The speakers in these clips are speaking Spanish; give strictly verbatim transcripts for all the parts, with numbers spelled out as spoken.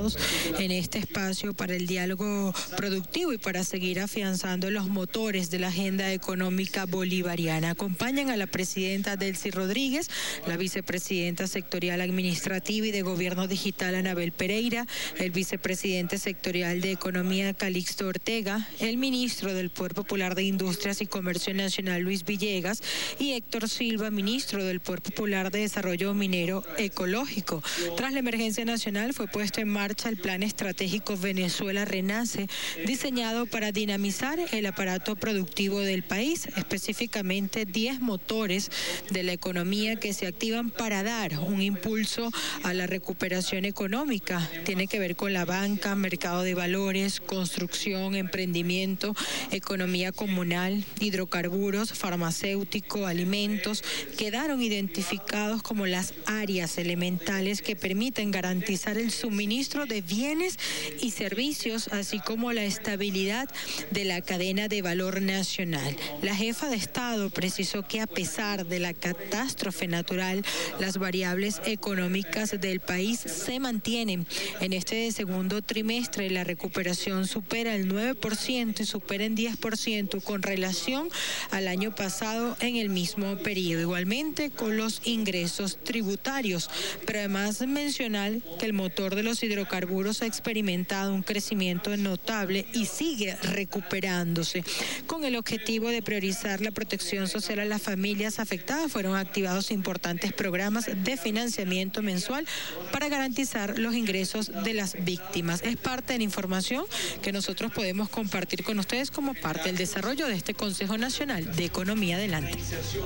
conectados en este espacio para el diálogo productivo y para seguir afianzando los motores de la agenda económica bolivariana. Acompañan a la presidenta Delcy Rodríguez, la vicepresidenta sectorial administrativa y de gobierno digital Anabel Pereira, el vicepresidente sectorial de economía Calixto Ortega, el ministro del Poder Popular de Industrias y Comercio Nacional Luis Villegas y Héctor Silva, ministro del Poder Popular de Desarrollo Minero Ecológico. Tras la emergencia nacional fue puesto en marcha el Plan Estratégico Venezuela Renace, diseñado para dinamizar el aparato productivo del país, específicamente diez motores de la economía que se activan para dar un impulso a la recuperación económica. Tiene que ver con la banca, mercado de valores, construcción, emprendimiento, economía comunal, hidrocarburos, farmacéutico, alimentos. Quedaron identificados como las áreas elementales que permiten garantizar el suministro de bienes y servicios, así como la estabilidad de la cadena de valor nacional. La jefa de Estado precisó que a pesar de la catástrofe natural, las variables económicas del país se mantienen. En este segundo trimestre la recuperación supera el nueve por ciento y supera en diez por ciento con relación al año pasado en el mismo periodo. Igualmente con los ingresos tributarios, pero además mencionar que el motor de los hidrocarburos ha experimentado un crecimiento notable y sigue recuperándose. Con el objetivo de priorizar la protección social a las familias afectadas, fueron activados importantes programas de financiamiento mensual para garantizar los ingresos de las víctimas. Es parte de la información que nosotros podemos compartir con ustedes como parte del desarrollo de este Consejo Nacional de Economía. Adelante.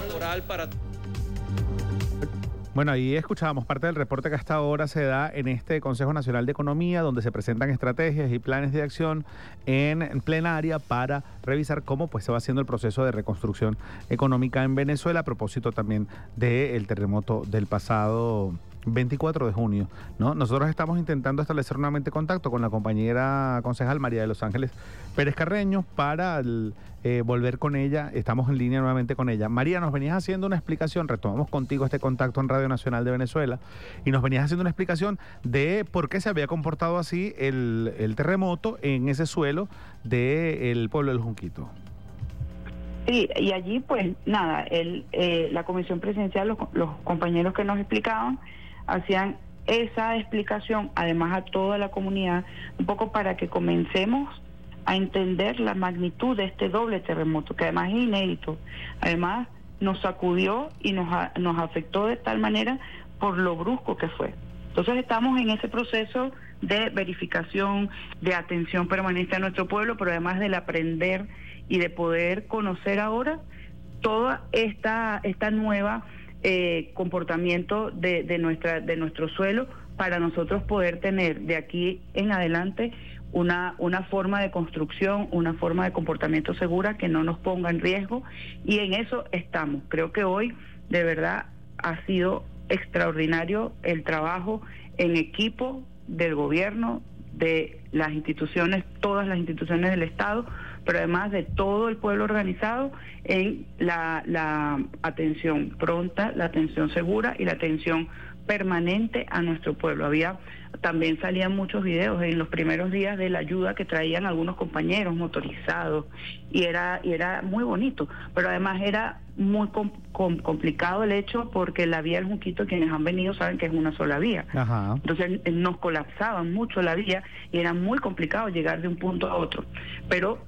Bueno, ahí escuchábamos parte del reporte que hasta ahora se da en este Consejo Nacional de Economía, donde se presentan estrategias y planes de acción en plenaria para revisar cómo pues se va haciendo el proceso de reconstrucción económica en Venezuela, a propósito también del terremoto del pasado veinticuatro de junio, ¿no? Nosotros estamos intentando establecer nuevamente contacto con la compañera concejal María de los Ángeles Pérez Carreño para el, eh, volver con ella. Estamos en línea nuevamente con ella. María, nos venías haciendo una explicación, retomamos contigo este contacto en Radio Nacional de Venezuela, y nos venías haciendo una explicación de por qué se había comportado así el, el terremoto en ese suelo del pueblo del Junquito. Sí, y allí pues nada, el, eh, la comisión presidencial, los, los compañeros que nos explicaban, hacían esa explicación, además a toda la comunidad, un poco para que comencemos a entender la magnitud de este doble terremoto, que además es inédito. Además nos sacudió y nos, nos afectó de tal manera por lo brusco que fue. Entonces estamos en ese proceso de verificación, de atención permanente a nuestro pueblo, pero además del aprender y de poder conocer ahora toda esta, esta nueva Eh, comportamiento de, de nuestra de nuestro suelo, para nosotros poder tener de aquí en adelante una una forma de construcción, una forma de comportamiento segura que no nos ponga en riesgo, y en eso estamos. Creo que hoy de verdad ha sido extraordinario el trabajo en equipo del gobierno, de las instituciones, todas las instituciones del Estado, pero además de todo el pueblo organizado en la, la atención pronta, la atención segura y la atención permanente a nuestro pueblo. Había, también salían muchos videos en los primeros días de la ayuda que traían algunos compañeros motorizados, y era, y era muy bonito, pero además era muy com, com, complicado el hecho, porque la vía del Junquito, quienes han venido saben que es una sola vía. Ajá. Entonces nos colapsaban mucho la vía y era muy complicado llegar de un punto a otro, pero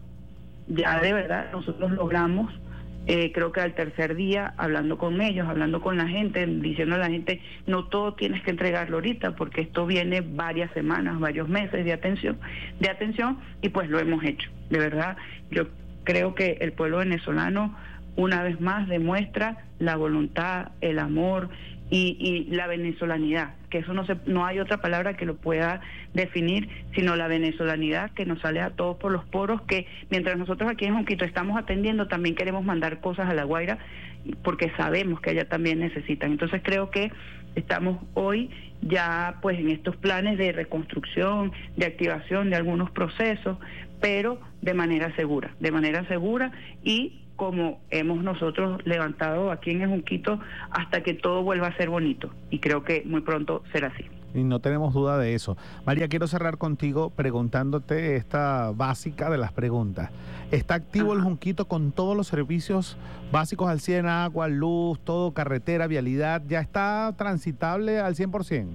ya de verdad nosotros logramos, eh, creo que al tercer día, hablando con ellos, hablando con la gente, diciendo a la gente, no todo tienes que entregarlo ahorita, porque esto viene varias semanas, varios meses de atención, de atención, y pues lo hemos hecho. De verdad, yo creo que el pueblo venezolano una vez más demuestra la voluntad, el amor y, y la venezolanidad, que eso no se, no hay otra palabra que lo pueda definir, sino la venezolanidad que nos sale a todos por los poros, que mientras nosotros aquí en Junquito estamos atendiendo, también queremos mandar cosas a La Guaira, porque sabemos que allá también necesitan. Entonces creo que estamos hoy ya pues en estos planes de reconstrucción, de activación de algunos procesos, pero de manera segura, de manera segura y como hemos nosotros levantado aquí en el Junquito, hasta que todo vuelva a ser bonito, y creo que muy pronto será así. Y no tenemos duda de eso. María, quiero cerrar contigo preguntándote esta básica de las preguntas. ¿Está activo el Junquito con todos los servicios básicos al cien, agua, luz, todo, carretera, vialidad? ¿Ya está transitable al cien por ciento?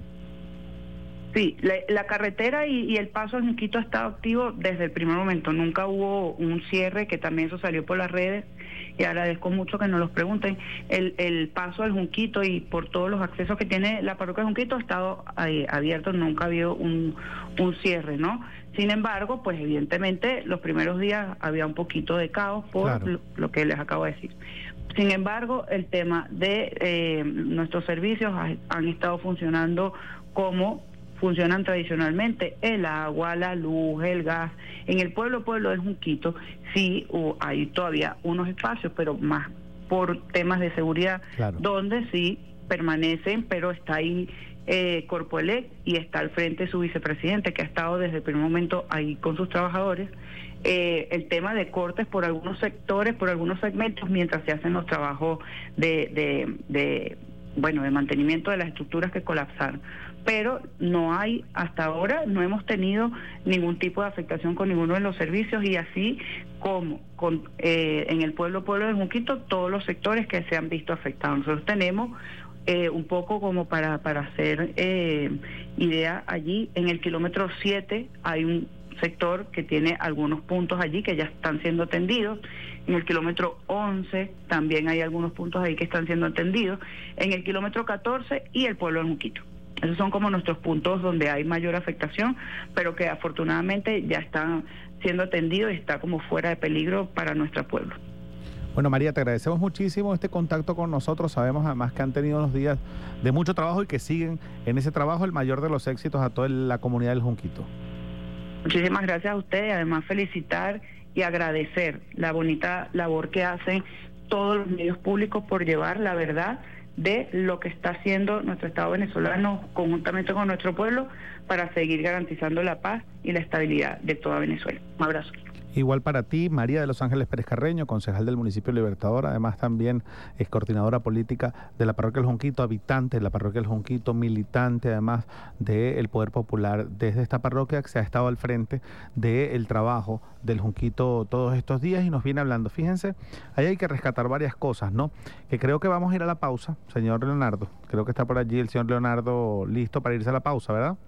Sí, la, la carretera y, y el paso al Junquito ha estado activo desde el primer momento. Nunca hubo un cierre, que también eso salió por las redes, y agradezco mucho que nos los pregunten. El, el paso al Junquito y por todos los accesos que tiene la parroquia de Junquito ha estado ahí, abierto, nunca ha habido un, un cierre, ¿no? Sin embargo, pues evidentemente los primeros días había un poquito de caos por claro. lo, lo que les acabo de decir. Sin embargo, el tema de eh, nuestros servicios ha, han estado funcionando como funcionan tradicionalmente: el agua, la luz, el gas. En el pueblo pueblo del Junquito sí uh, hay todavía unos espacios, pero más por temas de seguridad, claro. donde sí permanecen, pero está ahí eh, Corpoelec y está al frente su vicepresidente, que ha estado desde el primer momento ahí con sus trabajadores. Eh, el tema de cortes por algunos sectores, por algunos segmentos, mientras se hacen los trabajos de, de, de bueno, de mantenimiento de las estructuras que colapsaron. Pero no hay, hasta ahora, no hemos tenido ningún tipo de afectación con ninguno de los servicios, y así como con eh, en el pueblo pueblo de Junquito, todos los sectores que se han visto afectados. Nosotros tenemos eh, un poco como para, para hacer eh, idea allí, en el kilómetro siete hay un sector que tiene algunos puntos allí que ya están siendo atendidos. En el kilómetro once también hay algunos puntos ahí que están siendo atendidos. En el kilómetro catorce y el pueblo de Junquito. Esos son como nuestros puntos donde hay mayor afectación, pero que afortunadamente ya están siendo atendidos y está como fuera de peligro para nuestro pueblo. Bueno, María, te agradecemos muchísimo este contacto con nosotros. Sabemos además que han tenido unos días de mucho trabajo y que siguen en ese trabajo. El mayor de los éxitos a toda la comunidad del Junquito. Muchísimas gracias a ustedes, además felicitar y agradecer la bonita labor que hacen todos los medios públicos por llevar la verdad de lo que está haciendo nuestro Estado venezolano conjuntamente con nuestro pueblo para seguir garantizando la paz y la estabilidad de toda Venezuela. Un abrazo. Igual para ti, María de Los Ángeles Pérez Carreño, concejal del municipio Libertador, además también es coordinadora política de la parroquia del Junquito, habitante de la parroquia del Junquito, militante además del Poder Popular desde esta parroquia, que se ha estado al frente del trabajo del Junquito todos estos días y nos viene hablando. Fíjense, ahí hay que rescatar varias cosas, ¿no? Que creo que vamos a ir a la pausa, señor Leonardo. Creo que está por allí el señor Leonardo listo para irse a la pausa, ¿verdad?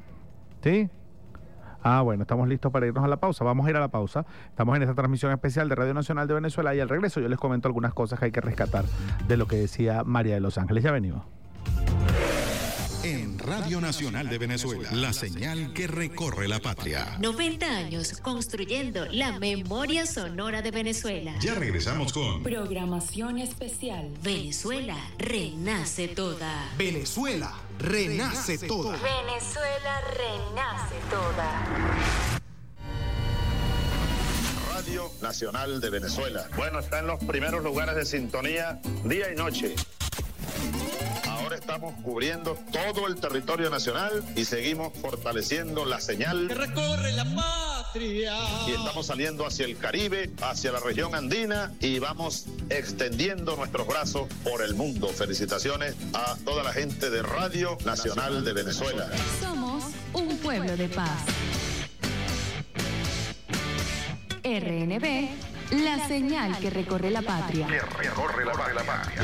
¿Sí? Ah, bueno, estamos listos para irnos a la pausa. Vamos a ir a la pausa. Estamos en esta transmisión especial de Radio Nacional de Venezuela y al regreso yo les comento algunas cosas que hay que rescatar de lo que decía María de Los Ángeles. Ya venimos. En Radio Nacional de Venezuela, la señal que recorre la patria. noventa años construyendo la memoria sonora de Venezuela. Ya regresamos con programación especial. Venezuela renace toda. Venezuela renace toda. Venezuela renace toda. Radio Nacional de Venezuela. Bueno, está en los primeros lugares de sintonía día y noche. Ahora estamos cubriendo todo el territorio nacional y seguimos fortaleciendo la señal que recorre la patria. Y estamos saliendo hacia el Caribe, hacia la región andina y vamos extendiendo nuestros brazos por el mundo. Felicitaciones a toda la gente de Radio Nacional de Venezuela. Somos un pueblo de paz. R N B, la señal que recorre la patria. Que recorre la, la patria.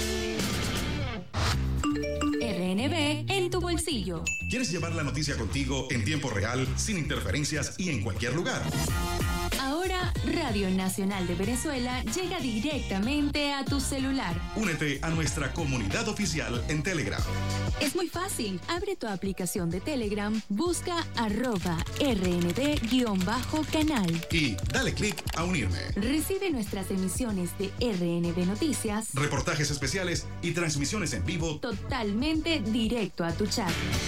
R N B en tu bolsillo. ¿Quieres llevar la noticia contigo en tiempo real, sin interferencias y en cualquier lugar? Ahora Radio Nacional de Venezuela llega directamente a tu celular. Únete a nuestra comunidad oficial en Telegram. Es muy fácil. Abre tu aplicación de Telegram, busca arroba rnd-canal. Y dale clic a unirme. Recibe nuestras emisiones de R N B Noticias, reportajes especiales y transmisiones en vivo totalmente directo a tu chat.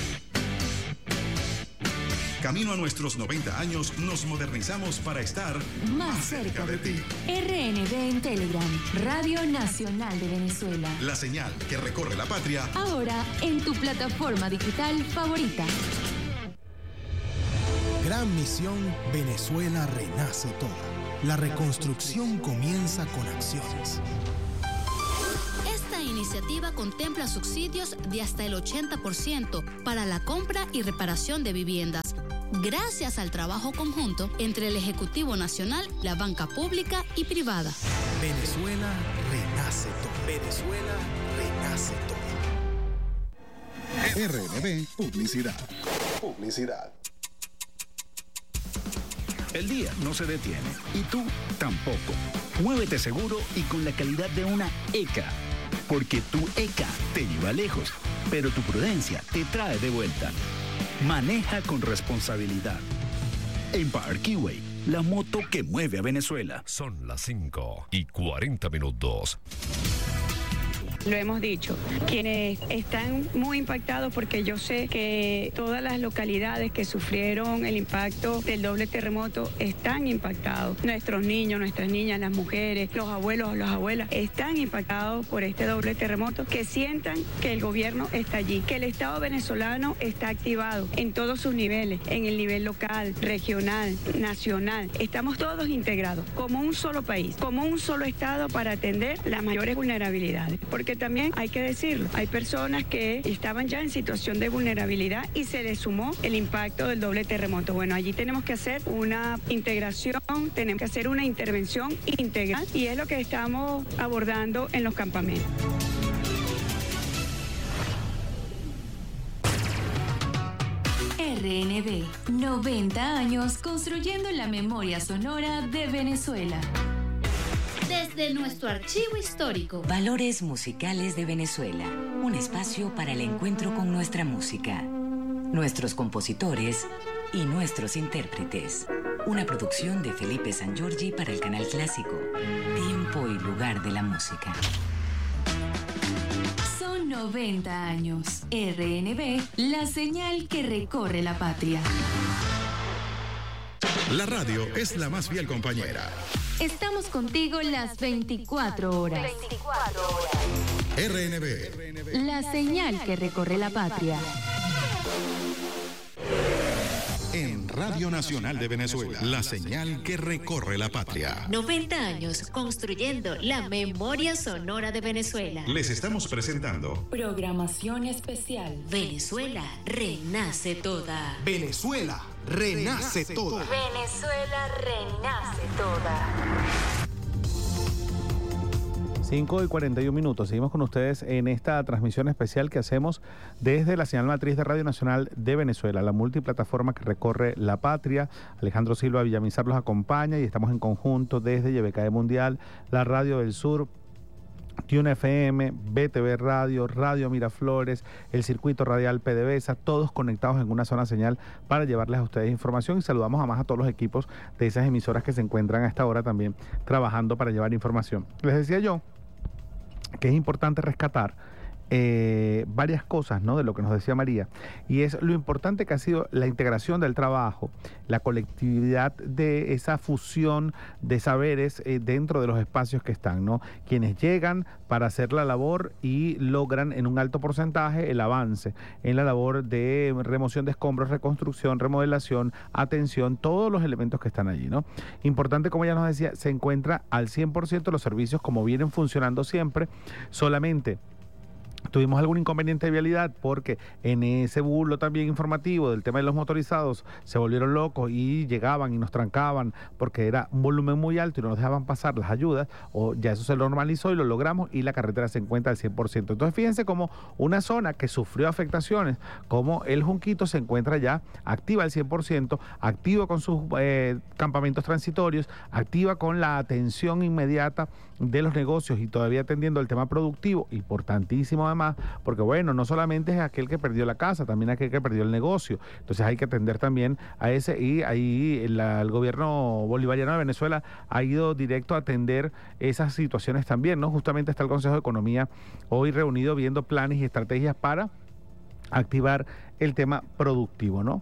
Camino a nuestros noventa años, nos modernizamos para estar más, más cerca, cerca de ti. R N B en Telegram, Radio Nacional de Venezuela. La señal que recorre la patria. Ahora en tu plataforma digital favorita. Gran misión, Venezuela renace toda. La reconstrucción comienza con acciones. Esta iniciativa iniciativa contempla subsidios de hasta el ochenta por ciento para la compra y reparación de viviendas, gracias al trabajo conjunto entre el Ejecutivo Nacional, la banca pública y privada. Venezuela renace todo. Venezuela renace todo. R N B Publicidad. Publicidad. El día no se detiene y tú tampoco. Muévete seguro y con la calidad de una E C A. Porque tu E C A te lleva lejos, pero tu prudencia te trae de vuelta. Maneja con responsabilidad. Empire Keyway, la moto que mueve a Venezuela. Son las cinco y cuarenta minutos. Lo hemos dicho, quienes están muy impactados, porque yo sé que todas las localidades que sufrieron el impacto del doble terremoto están impactados. Nuestros niños, nuestras niñas, las mujeres, los abuelos, las abuelas están impactados por este doble terremoto. Que sientan que el gobierno está allí, que el Estado venezolano está activado en todos sus niveles, en el nivel local, regional, nacional. Estamos todos integrados como un solo país, como un solo Estado para atender las mayores vulnerabilidades. Porque también hay que decirlo, hay personas que estaban ya en situación de vulnerabilidad y se les sumó el impacto del doble terremoto. Bueno, allí tenemos que hacer una integración, tenemos que hacer una intervención integral y es lo que estamos abordando en los campamentos. R N B, noventa años construyendo la memoria sonora de Venezuela. Desde nuestro archivo histórico. Valores musicales de Venezuela. Un espacio para el encuentro con nuestra música, nuestros compositores y nuestros intérpretes. Una producción de Felipe Sangiorgi para el Canal Clásico. Tiempo y lugar de la música. Son noventa años. R N B, la señal que recorre la patria. La radio es la más fiel compañera. Estamos contigo las veinticuatro horas. veinticuatro horas. R N B. La señal que recorre la patria. En Radio Nacional de Venezuela, la señal que recorre la patria. noventa años construyendo la memoria sonora de Venezuela. Les estamos presentando Programación especial. Venezuela renace toda. Venezuela renace toda. Venezuela renace toda. cinco y cuarenta y un minutos. Seguimos con ustedes en esta transmisión especial que hacemos desde la señal matriz de Radio Nacional de Venezuela, la multiplataforma que recorre la patria. Alejandro Silva Villamizar los acompaña y estamos en conjunto desde Y B K E Mundial, la Radio del Sur, Tune F M, B T V Radio, Radio Miraflores, el Circuito Radial P D V S A, todos conectados en una sola señal para llevarles a ustedes información, y saludamos además a todos los equipos de esas emisoras que se encuentran a esta hora también trabajando para llevar información. Les decía yo que es importante rescatar eh, varias cosas, ¿no?, de lo que nos decía María, y es lo importante que ha sido la integración del trabajo, la colectividad de esa fusión de saberes eh, dentro de los espacios que están, ¿no? Quienes llegan para hacer la labor y logran en un alto porcentaje el avance en la labor de remoción de escombros, reconstrucción, remodelación, atención, todos los elementos que están allí, ¿no? Importante, como ella nos decía, se encuentra al cien por ciento los servicios como vienen funcionando siempre. Solamente tuvimos algún inconveniente de vialidad porque en ese bulo también informativo del tema de los motorizados se volvieron locos y llegaban y nos trancaban porque era un volumen muy alto y no nos dejaban pasar las ayudas, o ya eso se normalizó y lo logramos y la carretera se encuentra al cien por ciento. Entonces fíjense como una zona que sufrió afectaciones como el Junquito se encuentra ya activa al cien por ciento, activa con sus eh, campamentos transitorios, activa con la atención inmediata de los negocios y todavía atendiendo el tema productivo, importantísimo además, porque bueno, no solamente es aquel que perdió la casa, también aquel que perdió el negocio, entonces hay que atender también a ese, y ahí la, el gobierno bolivariano de Venezuela ha ido directo a atender esas situaciones también, ¿no? Justamente está el Consejo de Economía hoy reunido viendo planes y estrategias para activar el tema productivo, ¿no?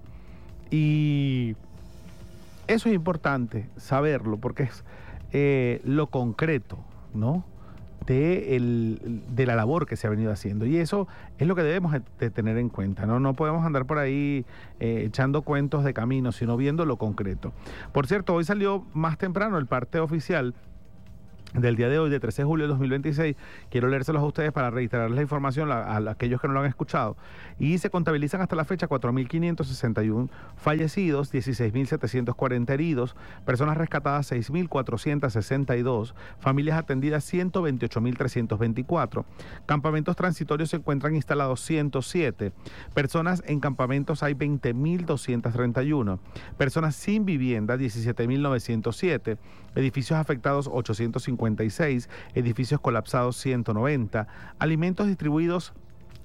Y eso es importante saberlo porque es eh, lo concreto, ¿no?, de, el, de la labor que se ha venido haciendo, y eso es lo que debemos de tener en cuenta, ¿no? No podemos andar por ahí eh, echando cuentos de camino, sino viendo lo concreto. Por cierto, hoy salió más temprano el parte oficial del día de hoy, de trece de julio de dos mil veintiséis, quiero leérselos a ustedes para reiterarles la información a, a aquellos que no lo han escuchado. Y se contabilizan hasta la fecha cuatro mil quinientos sesenta y uno fallecidos, dieciséis mil setecientos cuarenta heridos, personas rescatadas seis mil cuatrocientos sesenta y dos, familias atendidas ciento veintiocho mil trescientos veinticuatro, campamentos transitorios se encuentran instalados ciento siete, personas en campamentos hay veinte mil doscientos treinta y uno, personas sin vivienda diecisiete mil novecientos siete, edificios afectados ochocientos cincuenta y seis, edificios colapsados ciento noventa, alimentos distribuidos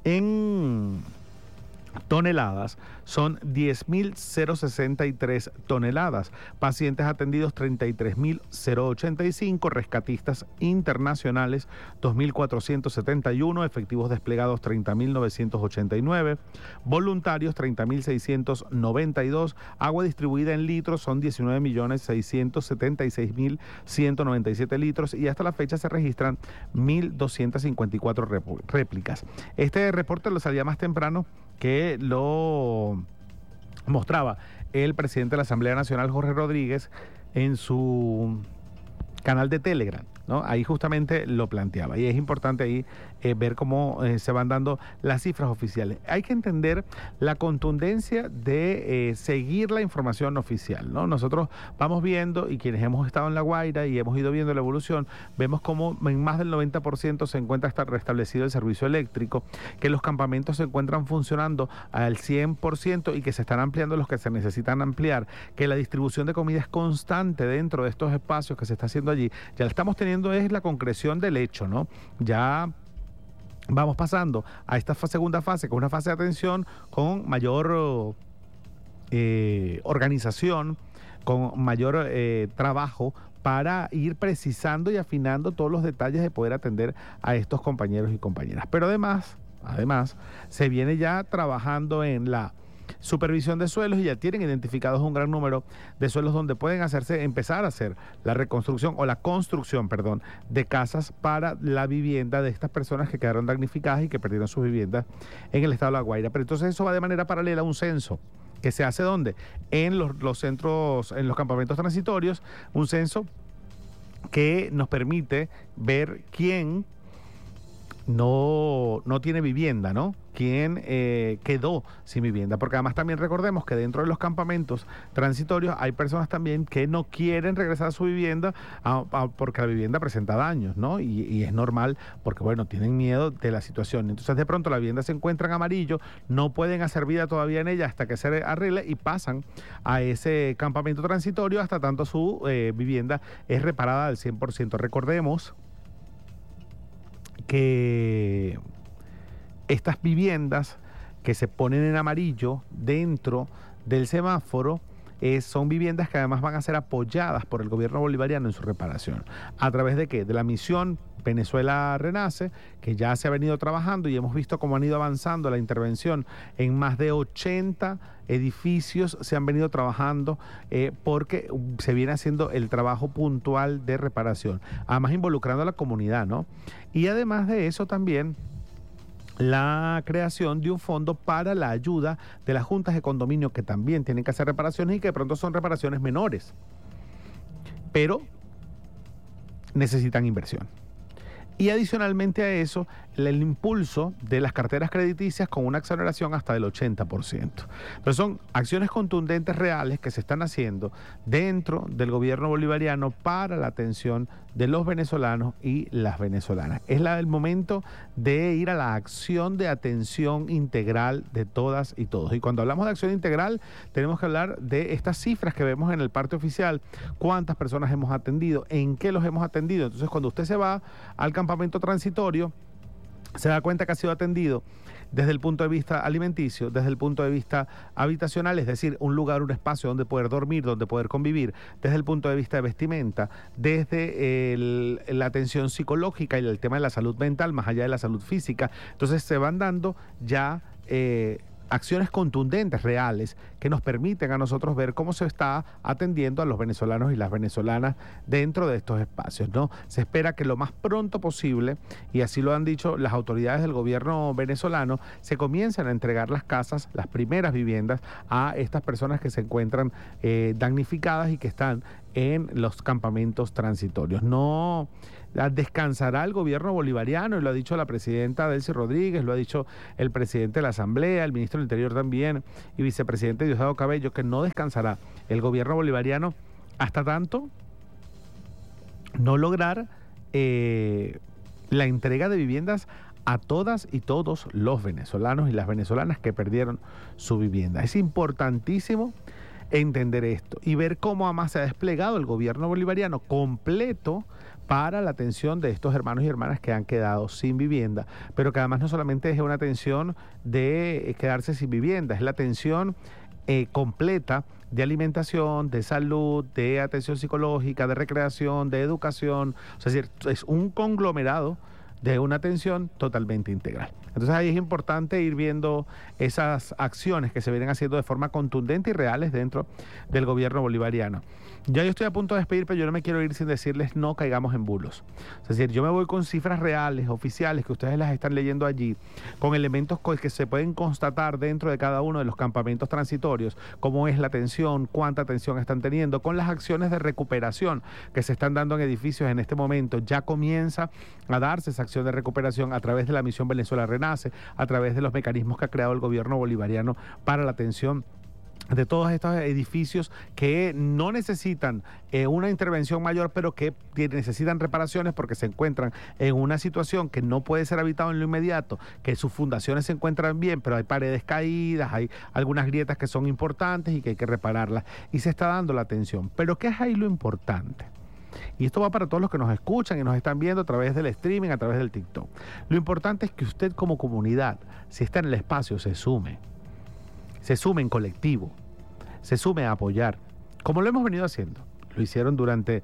en toneladas son diez mil sesenta y tres toneladas, pacientes atendidos treinta y tres mil ochenta y cinco, rescatistas internacionales dos mil cuatrocientos setenta y uno, efectivos desplegados treinta mil novecientos ochenta y nueve, voluntarios treinta mil seiscientos noventa y dos, agua distribuida en litros son diecinueve millones seiscientos setenta y seis mil ciento noventa y siete litros y hasta la fecha se registran mil doscientos cincuenta y cuatro réplicas. Este reporte lo salía más temprano que lo mostraba el presidente de la Asamblea Nacional, Jorge Rodríguez, en su canal de Telegram, ¿no? Ahí justamente lo planteaba y es importante ahí eh, ver cómo eh, se van dando las cifras oficiales. Hay que entender la contundencia de eh, seguir la información oficial, ¿no? Nosotros vamos viendo y quienes hemos estado en La Guaira y hemos ido viendo la evolución, vemos cómo en más del noventa por ciento se encuentra hasta restablecido el servicio eléctrico, que los campamentos se encuentran funcionando al cien por ciento y que se están ampliando los que se necesitan ampliar, que la distribución de comida es constante dentro de estos espacios que se está haciendo allí. Ya estamos teniendo es la concreción del hecho, ¿no? Ya vamos pasando a esta segunda fase, que es una fase de atención con mayor eh, organización, con mayor eh, trabajo para ir precisando y afinando todos los detalles de poder atender a estos compañeros y compañeras. Pero además, además, se viene ya trabajando en la supervisión de suelos y ya tienen identificados un gran número de suelos donde pueden hacerse, empezar a hacer la reconstrucción o la construcción, perdón, de casas para la vivienda de estas personas que quedaron damnificadas y que perdieron sus viviendas en el estado de La Guaira. Pero entonces eso va de manera paralela a un censo que se hace ¿dónde? En los, los centros, en los campamentos transitorios, un censo que nos permite ver quién no, no tiene vivienda, ¿no? Quién eh, quedó sin vivienda, porque además también recordemos que dentro de los campamentos transitorios hay personas también que no quieren regresar a su vivienda a, a, porque la vivienda presenta daños, ¿no? Y, y es normal porque, bueno, tienen miedo de la situación. Entonces, de pronto la vivienda se encuentra en amarillo, no pueden hacer vida todavía en ella hasta que se arregle y pasan a ese campamento transitorio hasta tanto su eh, vivienda es reparada al cien por ciento. Recordemos que estas viviendas que se ponen en amarillo dentro del semáforo eh, son viviendas que además van a ser apoyadas por el gobierno bolivariano en su reparación. ¿A través de qué? De la misión Venezuela Renace, que ya se ha venido trabajando y hemos visto cómo han ido avanzando la intervención en más de ochenta edificios, se han venido trabajando eh, porque se viene haciendo el trabajo puntual de reparación, además involucrando a la comunidad, ¿no? Y además de eso también la creación de un fondo para la ayuda de las juntas de condominio que también tienen que hacer reparaciones y que de pronto son reparaciones menores, pero necesitan inversión. Y adicionalmente a eso, el impulso de las carteras crediticias con una exoneración hasta del ochenta por ciento. Entonces son acciones contundentes reales que se están haciendo dentro del gobierno bolivariano para la atención de los venezolanos y las venezolanas. Es la, el momento de ir a la acción de atención integral de todas y todos. Y cuando hablamos de acción integral, tenemos que hablar de estas cifras que vemos en el parte oficial, cuántas personas hemos atendido, en qué los hemos atendido. Entonces, cuando usted se va al campamento transitorio, se da cuenta que ha sido atendido desde el punto de vista alimenticio, desde el punto de vista habitacional, es decir, un lugar, un espacio donde poder dormir, donde poder convivir, desde el punto de vista de vestimenta, desde el, la atención psicológica y el tema de la salud mental, más allá de la salud física. Entonces se van dando ya eh, acciones contundentes, reales, que nos permiten a nosotros ver cómo se está atendiendo a los venezolanos y las venezolanas dentro de estos espacios, ¿no? Se espera que lo más pronto posible, y así lo han dicho las autoridades del gobierno venezolano, se comiencen a entregar las casas, las primeras viviendas, a estas personas que se encuentran eh, damnificadas y que están en los campamentos transitorios. No descansará el gobierno bolivariano, y lo ha dicho la presidenta Delcy Rodríguez, lo ha dicho el presidente de la Asamblea, el ministro del Interior también, y vicepresidente Diosdado Cabello, que no descansará el gobierno bolivariano hasta tanto no lograr eh, la entrega de viviendas a todas y todos los venezolanos y las venezolanas que perdieron su vivienda. Es importantísimo entender esto y ver cómo además se ha desplegado el gobierno bolivariano completo para la atención de estos hermanos y hermanas que han quedado sin vivienda, pero que además no solamente es una atención de quedarse sin vivienda, es la atención eh, completa de alimentación, de salud, de atención psicológica, de recreación, de educación, o sea, es decir, es un conglomerado de una atención totalmente integral. Entonces ahí es importante ir viendo esas acciones que se vienen haciendo de forma contundente y reales dentro del gobierno bolivariano. Ya yo estoy a punto de despedir, pero yo no me quiero ir sin decirles no caigamos en bulos. Es decir, yo me voy con cifras reales, oficiales, que ustedes las están leyendo allí, con elementos que se pueden constatar dentro de cada uno de los campamentos transitorios, cómo es la atención, cuánta atención están teniendo, con las acciones de recuperación que se están dando en edificios en este momento. Ya comienza a darse esa acción de recuperación a través de la misión Venezuela Renace, a través de los mecanismos que ha creado el gobierno bolivariano para la atención de todos estos edificios que no necesitan eh, una intervención mayor, pero que necesitan reparaciones porque se encuentran en una situación que no puede ser habitado en lo inmediato, que sus fundaciones se encuentran bien, pero hay paredes caídas, hay algunas grietas que son importantes y que hay que repararlas, y se está dando la atención. Pero ¿qué es ahí lo importante? Y esto va para todos los que nos escuchan y nos están viendo a través del streaming, a través del TikTok. Lo importante es que usted como comunidad, si está en el espacio, se sume. Se sume en colectivo, se sume a apoyar, como lo hemos venido haciendo. Lo hicieron durante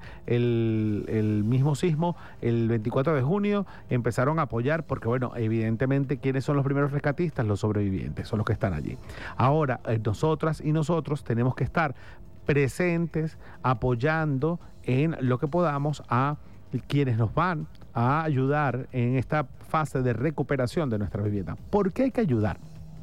el, el mismo sismo, el veinticuatro de junio, empezaron a apoyar porque, bueno, evidentemente, ¿quiénes son los primeros rescatistas? Los sobrevivientes, son los que están allí. Ahora, eh, nosotras y nosotros tenemos que estar presentes, apoyando en lo que podamos a quienes nos van a ayudar en esta fase de recuperación de nuestra vivienda. ¿Por qué hay que ayudar?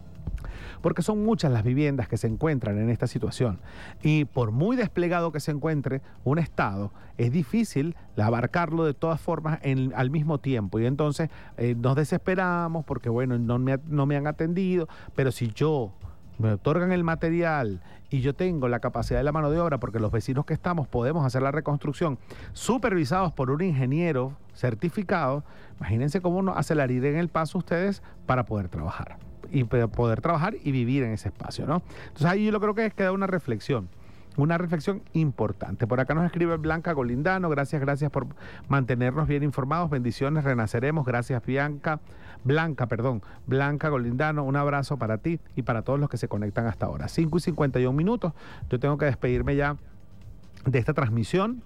Porque son muchas las viviendas que se encuentran en esta situación, y por muy desplegado que se encuentre un Estado, es difícil abarcarlo de todas formas en, al mismo tiempo, y entonces eh, nos desesperamos porque, bueno, no me, no me han atendido, pero si yo me otorgan el material y yo tengo la capacidad de la mano de obra, porque los vecinos que estamos podemos hacer la reconstrucción supervisados por un ingeniero certificado, imagínense cómo nos acelerarían el paso ustedes para poder trabajar y poder trabajar y vivir en ese espacio, ¿no? Entonces ahí yo creo que queda una reflexión, una reflexión importante. Por acá nos escribe Blanca Golindano, gracias, gracias por mantenernos bien informados, bendiciones, renaceremos, gracias Bianca, Blanca, perdón, Blanca Golindano, un abrazo para ti y para todos los que se conectan hasta ahora. cinco y cincuenta y un minutos, yo tengo que despedirme ya de esta transmisión.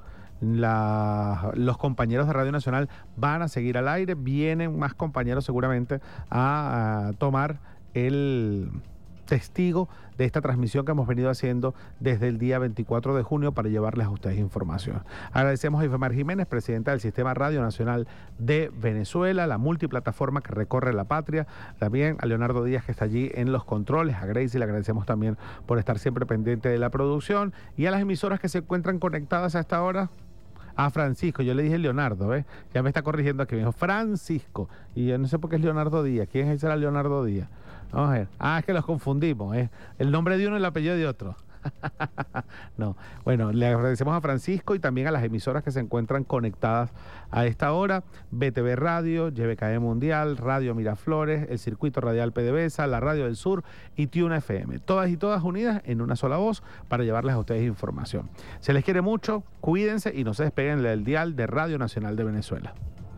La, los compañeros de Radio Nacional van a seguir al aire, vienen más compañeros seguramente a, a tomar el testigo de esta transmisión que hemos venido haciendo desde el día veinticuatro de junio para llevarles a ustedes información. Agradecemos a Ifemar Jiménez, presidenta del Sistema Radio Nacional de Venezuela, la multiplataforma que recorre la patria, también a Leonardo Díaz, que está allí en los controles, a Gracie le agradecemos también por estar siempre pendiente de la producción, y a las emisoras que se encuentran conectadas a esta hora. A Francisco, yo le dije Leonardo, ¿ves? Ya me está corrigiendo aquí, me dijo Francisco, y yo no sé por qué es Leonardo Díaz. ¿Quién es ese Leonardo Díaz? Vamos a ver. Ah, es que los confundimos, ¿eh? El nombre de uno y el apellido de otro. No, bueno, le agradecemos a Francisco y también a las emisoras que se encuentran conectadas a esta hora: B T V Radio, Y B K E Mundial, Radio Miraflores, el Circuito Radial PDVSA, la Radio del Sur y Tuna F M, todas y todas unidas en una sola voz para llevarles a ustedes información. Se les quiere mucho, cuídense y no se despeguen del dial de Radio Nacional de Venezuela.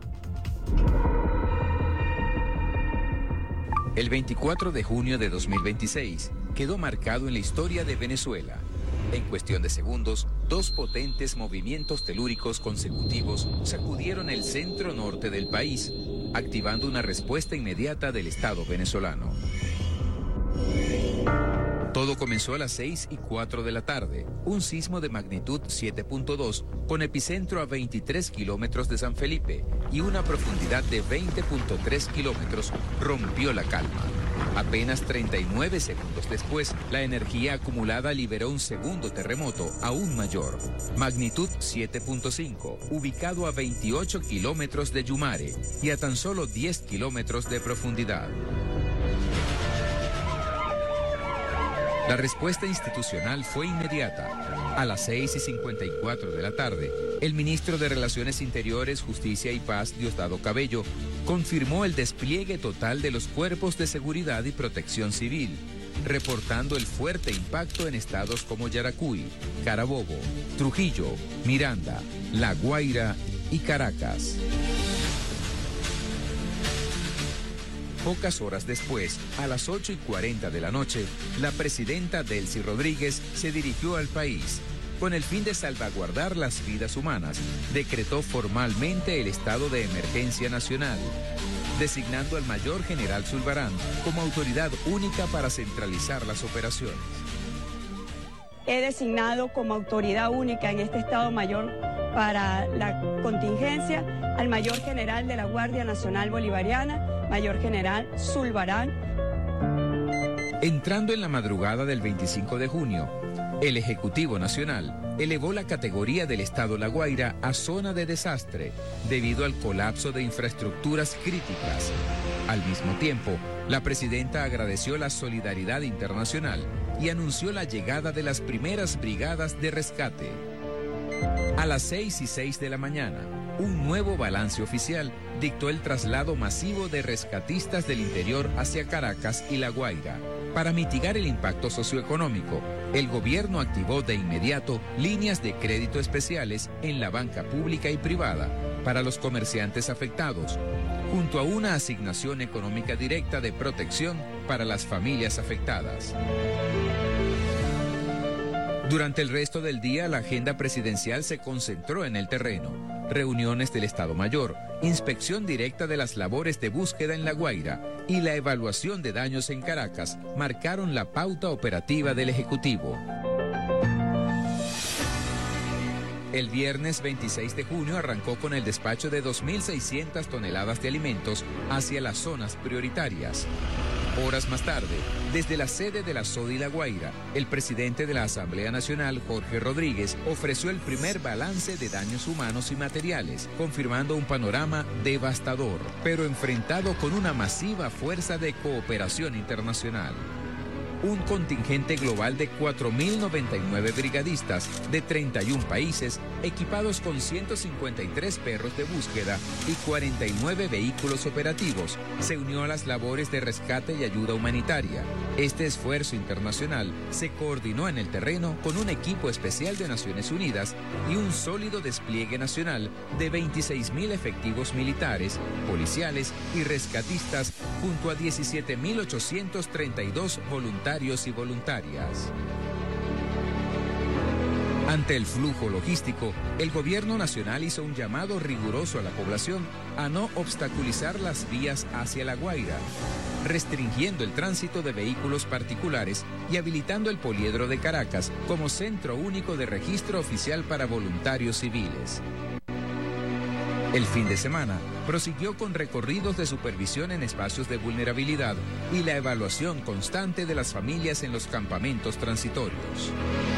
El veinticuatro de junio de dos mil veintiséis quedó marcado en la historia de Venezuela. En cuestión de segundos, dos potentes movimientos telúricos consecutivos sacudieron el centro norte del país, activando una respuesta inmediata del Estado venezolano. Todo comenzó a las seis y cuatro de la tarde. Un sismo de magnitud siete punto dos, con epicentro a veintitrés kilómetros de San Felipe y una profundidad de veinte punto tres kilómetros, rompió la calma. Apenas treinta y nueve segundos después, la energía acumulada liberó un segundo terremoto aún mayor, magnitud siete punto cinco, ubicado a veintiocho kilómetros de Yumare y a tan solo diez kilómetros de profundidad. La respuesta institucional fue inmediata. A las seis y cincuenta y cuatro de la tarde, el ministro de Relaciones Interiores, Justicia y Paz, Diosdado Cabello, confirmó el despliegue total de los cuerpos de seguridad y protección civil, reportando el fuerte impacto en estados como Yaracuy, Carabobo, Trujillo, Miranda, La Guaira y Caracas. Pocas horas después, a las ocho y cuarenta de la noche, la presidenta Delcy Rodríguez se dirigió al país. Con el fin de salvaguardar las vidas humanas, decretó formalmente el estado de emergencia nacional, designando al mayor general Zulbarán como autoridad única para centralizar las operaciones. He designado como autoridad única en este Estado Mayor para la contingencia al mayor general de la Guardia Nacional Bolivariana, mayor general Zulbarán. Entrando en la madrugada del veinticinco de junio, el Ejecutivo Nacional elevó la categoría del Estado La Guaira a zona de desastre debido al colapso de infraestructuras críticas. Al mismo tiempo, la presidenta agradeció la solidaridad internacional y anunció la llegada de las primeras brigadas de rescate. A las seis y seis de la mañana, un nuevo balance oficial dictó el traslado masivo de rescatistas del interior hacia Caracas y La Guaira. Para mitigar el impacto socioeconómico, el gobierno activó de inmediato líneas de crédito especiales en la banca pública y privada para los comerciantes afectados, junto a una asignación económica directa de protección para las familias afectadas. Durante el resto del día, la agenda presidencial se concentró en el terreno. Reuniones del Estado Mayor, inspección directa de las labores de búsqueda en La Guaira y la evaluación de daños en Caracas marcaron la pauta operativa del Ejecutivo. El viernes veintiséis de junio arrancó con el despacho de dos mil seiscientas toneladas de alimentos hacia las zonas prioritarias. Horas más tarde, desde la sede de la SODI La Guaira, el presidente de la Asamblea Nacional, Jorge Rodríguez, ofreció el primer balance de daños humanos y materiales, confirmando un panorama devastador, pero enfrentado con una masiva fuerza de cooperación internacional. Un contingente global de cuatro mil noventa y nueve brigadistas de treinta y un países, equipados con ciento cincuenta y tres perros de búsqueda y cuarenta y nueve vehículos operativos, se unió a las labores de rescate y ayuda humanitaria. Este esfuerzo internacional se coordinó en el terreno con un equipo especial de Naciones Unidas y un sólido despliegue nacional de veintiséis mil efectivos militares, policiales y rescatistas, junto a diecisiete mil ochocientos treinta y dos voluntarios y voluntarias. Ante el flujo logístico, el gobierno nacional hizo un llamado riguroso a la población a no obstaculizar las vías hacia La Guaira, restringiendo el tránsito de vehículos particulares y habilitando el poliedro de Caracas como centro único de registro oficial para voluntarios civiles. El fin de semana prosiguió con recorridos de supervisión en espacios de vulnerabilidad y la evaluación constante de las familias en los campamentos transitorios.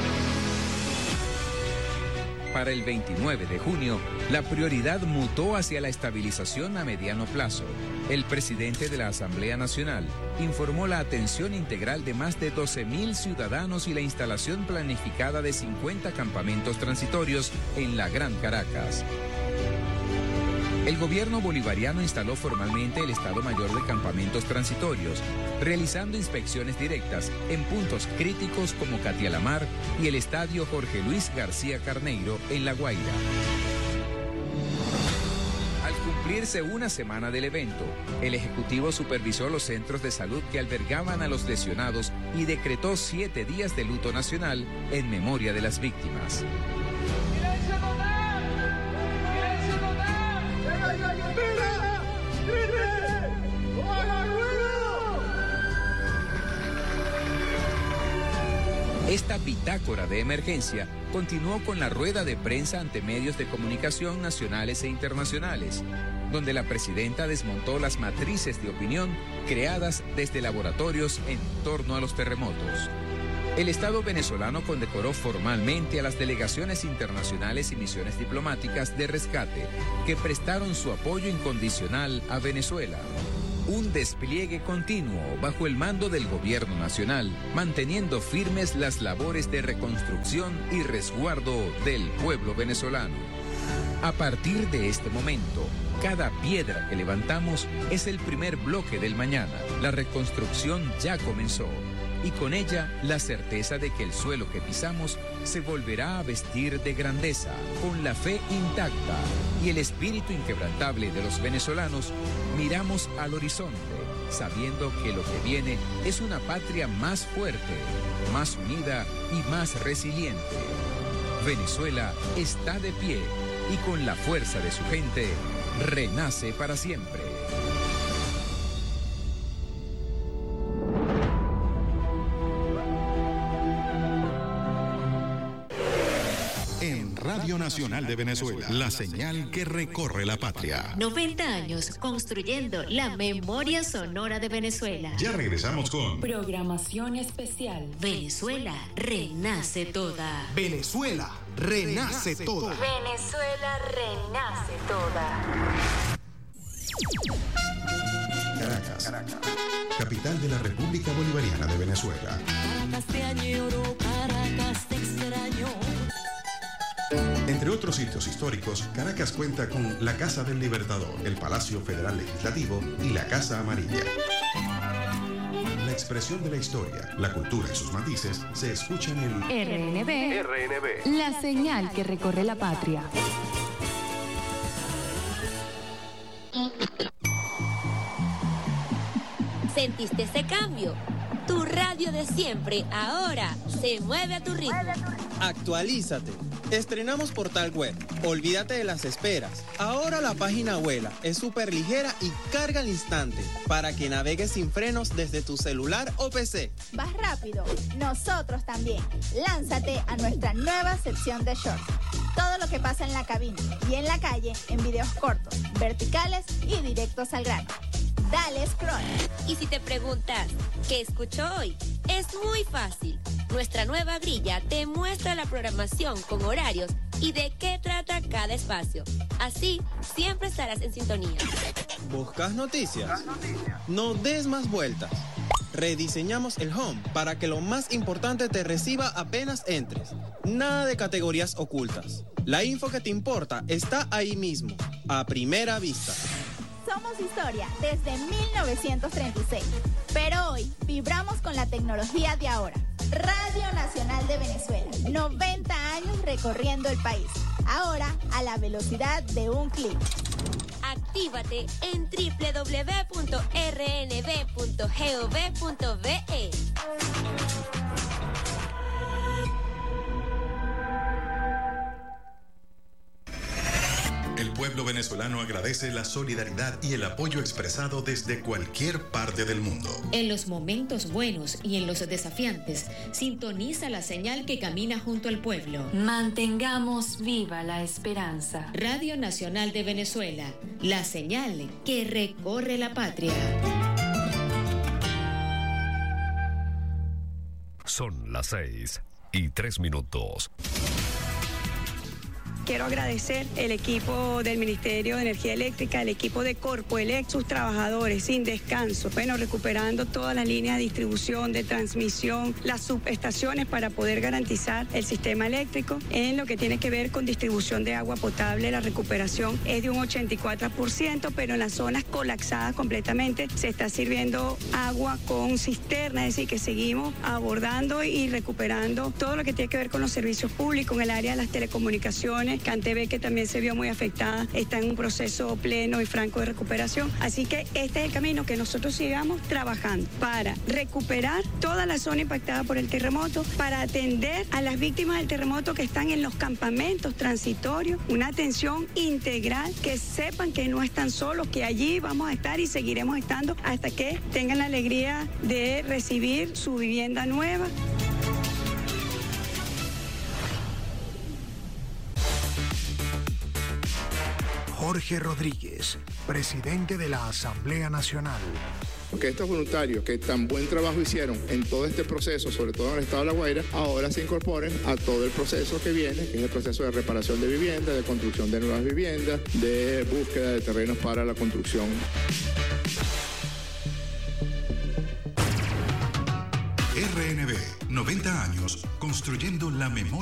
Para el veintinueve de junio, la prioridad mutó hacia la estabilización a mediano plazo. El presidente de la Asamblea Nacional informó la atención integral de más de doce mil ciudadanos y la instalación planificada de cincuenta campamentos transitorios en la Gran Caracas. El gobierno bolivariano instaló formalmente el Estado Mayor de Campamentos Transitorios, realizando inspecciones directas en puntos críticos como Catialamar y el Estadio Jorge Luis García Carneiro en La Guaira. Al cumplirse una semana del evento, el Ejecutivo supervisó los centros de salud que albergaban a los lesionados y decretó siete días de luto nacional en memoria de las víctimas. Esta bitácora de emergencia continuó con la rueda de prensa ante medios de comunicación nacionales e internacionales, donde la presidenta desmontó las matrices de opinión creadas desde laboratorios en torno a los terremotos. El Estado venezolano condecoró formalmente a las delegaciones internacionales y misiones diplomáticas de rescate que prestaron su apoyo incondicional a Venezuela. Un despliegue continuo bajo el mando del gobierno nacional, manteniendo firmes las labores de reconstrucción y resguardo del pueblo venezolano. A partir de este momento, cada piedra que levantamos es el primer bloque del mañana. La reconstrucción ya comenzó. Y con ella la certeza de que el suelo que pisamos se volverá a vestir de grandeza, con la fe intacta y el espíritu inquebrantable de los venezolanos, miramos al horizonte, sabiendo que lo que viene es una patria más fuerte, más unida y más resiliente. Venezuela está de pie y con la fuerza de su gente, renace para siempre. Radio Nacional de Venezuela, la señal que recorre la patria. noventa años construyendo la memoria sonora de Venezuela. Ya regresamos con programación especial. Venezuela renace toda. Venezuela renace toda. Venezuela renace toda. Caracas, Caracas, capital de la República Bolivariana de Venezuela. Caracas te añoro, Caracas te extraño. Entre otros sitios históricos, Caracas cuenta con la Casa del Libertador, el Palacio Federal Legislativo y la Casa Amarilla. La expresión de la historia, la cultura y sus matices se escuchan en R N B, R N B, la señal que recorre la patria. ¿Sentiste ese cambio? Tu radio de siempre ahora se mueve a tu ritmo. Actualízate. Estrenamos portal web. Olvídate de las esperas. Ahora la página vuela, es súper ligera y carga al instante para que navegues sin frenos desde tu celular o P C. Vas rápido, nosotros también. Lánzate a nuestra nueva sección de shorts. Todo lo que pasa en la cabina y en la calle en videos cortos, verticales y directos al grano. Dale scroll. Y si te preguntas, ¿qué escucho hoy? Es muy fácil. Nuestra nueva grilla te muestra la programación con horarios y de qué trata cada espacio. Así, siempre estarás en sintonía. ¿Buscas noticias? No des más vueltas. Rediseñamos el home para que lo más importante te reciba apenas entres. Nada de categorías ocultas. La info que te importa está ahí mismo, a primera vista. Somos historia desde mil novecientos treinta y seis, pero hoy vibramos con la tecnología de ahora. Radio Nacional de Venezuela, noventa años recorriendo el país, ahora a la velocidad de un clic. Actívate en doble u doble u doble u punto r n b punto gov punto b e. El pueblo venezolano agradece la solidaridad y el apoyo expresado desde cualquier parte del mundo. En los momentos buenos y en los desafiantes, sintoniza la señal que camina junto al pueblo. Mantengamos viva la esperanza. Radio Nacional de Venezuela, la señal que recorre la patria. Son las seis y tres minutos. Quiero agradecer el equipo del Ministerio de Energía Eléctrica, el equipo de Corpoelec, sus trabajadores sin descanso, bueno, recuperando todas las líneas de distribución, de transmisión, las subestaciones para poder garantizar el sistema eléctrico. En lo que tiene que ver con distribución de agua potable, la recuperación es de un ochenta y cuatro por ciento, pero en las zonas colapsadas completamente se está sirviendo agua con cisterna, es decir, que seguimos abordando y recuperando todo lo que tiene que ver con los servicios públicos, en el área de las telecomunicaciones. Cantebé, que también se vio muy afectada, está en un proceso pleno y franco de recuperación. Así que este es el camino que nosotros sigamos trabajando para recuperar toda la zona impactada por el terremoto, para atender a las víctimas del terremoto que están en los campamentos transitorios, una atención integral, que sepan que no están solos, que allí vamos a estar y seguiremos estando hasta que tengan la alegría de recibir su vivienda nueva. Jorge Rodríguez, presidente de la Asamblea Nacional. Que estos voluntarios que tan buen trabajo hicieron en todo este proceso, sobre todo en el estado de La Guaira, ahora se incorporen a todo el proceso que viene, que es el proceso de reparación de viviendas, de construcción de nuevas viviendas, de búsqueda de terrenos para la construcción. R N B, noventa años construyendo la memoria.